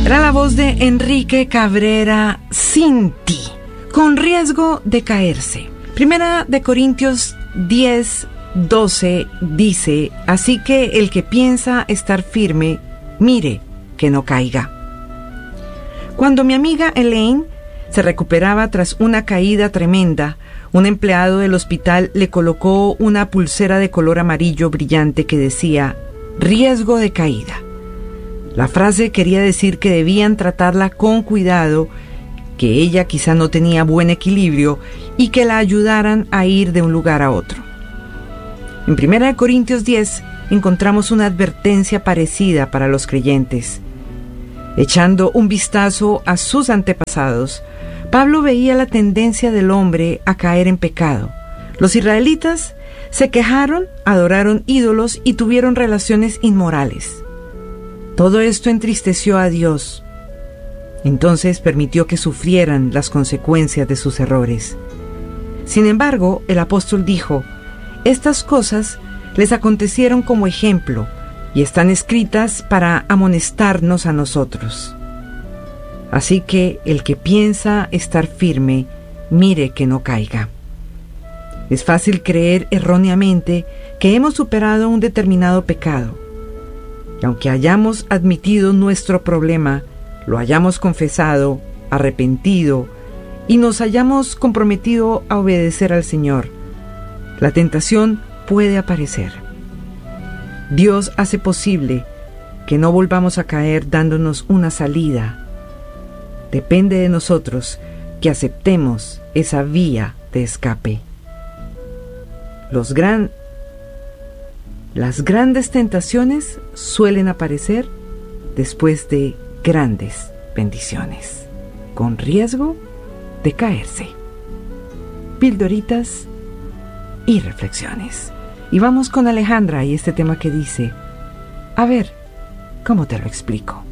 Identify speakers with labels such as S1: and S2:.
S1: Era la voz de Enrique Cabrera, Sin ti, con riesgo de caerse. Primera de Corintios 10:12 dice: así que el que piensa estar firme, mire que no caiga. Cuando mi amiga Elaine se recuperaba tras una caída tremenda, un empleado del hospital le colocó una pulsera de color amarillo brillante que decía: riesgo de caída. La frase quería decir que debían tratarla con cuidado, que ella quizá no tenía buen equilibrio y que la ayudaran a ir de un lugar a otro. En 1 Corintios 10 encontramos una advertencia parecida para los creyentes. Echando un vistazo a sus antepasados, Pablo veía la tendencia del hombre a caer en pecado. Los israelitas se quejaron, adoraron ídolos y tuvieron relaciones inmorales. Todo esto entristeció a Dios. Entonces permitió que sufrieran las consecuencias de sus errores. Sin embargo, el apóstol dijo: estas cosas les acontecieron como ejemplo y están escritas para amonestarnos a nosotros. Así que el que piensa estar firme, mire que no caiga. Es fácil creer erróneamente que hemos superado un determinado pecado. Y aunque hayamos admitido nuestro problema, lo hayamos confesado, arrepentido y nos hayamos comprometido a obedecer al Señor, la tentación puede aparecer. Dios hace posible que no volvamos a caer dándonos una salida. Depende de nosotros que aceptemos esa vía de escape. Las grandes tentaciones suelen aparecer después de grandes bendiciones, con riesgo de caerse. Pildoritas y reflexiones. Y vamos con Alejandra y este tema que dice: a ver, ¿cómo te lo explico?